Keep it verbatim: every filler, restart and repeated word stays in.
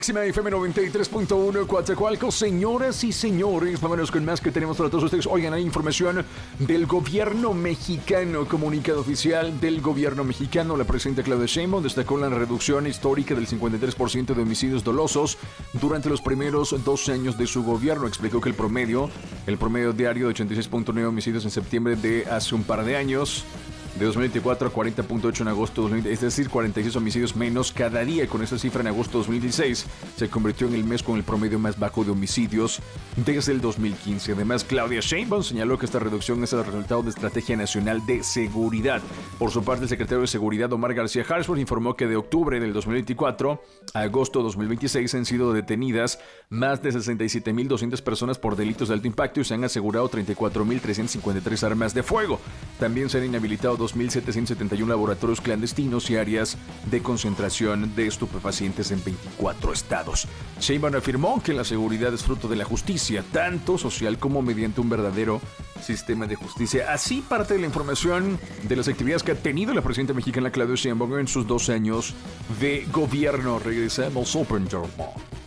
Máxima F M noventa y tres punto uno, Coatzacoalcos. Señoras y señores, vámonos con más que tenemos para todos ustedes. Oigan, hay información del gobierno mexicano, comunicado oficial del gobierno mexicano. La presidenta Claudia Sheinbaum destacó la reducción histórica del cincuenta y tres por ciento de homicidios dolosos durante los primeros doce años de su gobierno. Explicó que el promedio, el promedio diario de ochenta y seis punto nueve homicidios en septiembre de hace un par de años, de dos mil veinticuatro a cuarenta punto ocho en agosto de dos mil veinte, es decir, cuarenta y seis homicidios menos cada día. Con esa cifra, en agosto de dos mil dieciséis se convirtió en el mes con el promedio más bajo de homicidios desde el dos mil quince. Además, Claudia Sheinbaum señaló que esta reducción es el resultado de Estrategia Nacional de Seguridad. Por su parte, el secretario de Seguridad, Omar García Harfush, informó que de octubre del dos mil veinticuatro a agosto de dos mil veintiséis han sido detenidas más de sesenta y siete mil doscientas personas por delitos de alto impacto y se han asegurado treinta y cuatro mil trescientas cincuenta y tres armas de fuego. También se han inhabilitado dos mil setecientos setenta y uno laboratorios clandestinos y áreas de concentración de estupefacientes en veinticuatro estados. Sheinbaum afirmó que la seguridad es fruto de la justicia, tanto social como mediante un verdadero sistema de justicia. Así parte de la información de las actividades que ha tenido la presidenta mexicana Claudia Sheinbaum en sus dos años de gobierno. Regresamos Open Door.